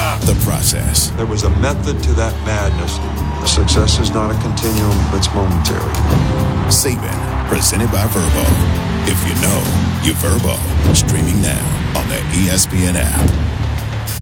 The process. There was a method to that madness. Success is not a continuum, it's momentary. Saban, presented by Verbo. If you know, you Verbo. Streaming now on the ESPN app.